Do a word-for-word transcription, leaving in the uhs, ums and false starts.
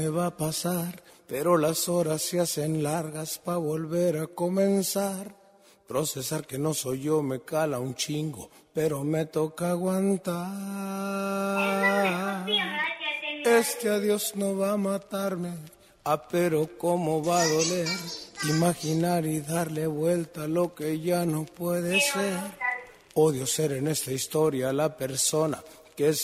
Me va a pasar, pero las horas se hacen largas pa' volver a comenzar. Procesar que no soy yo me cala un chingo, pero me toca aguantar. Este adiós no va a matarme, ah, pero cómo va a doler. Imaginar y darle vuelta a lo que ya no puede ser. Odio ser en esta historia la persona que es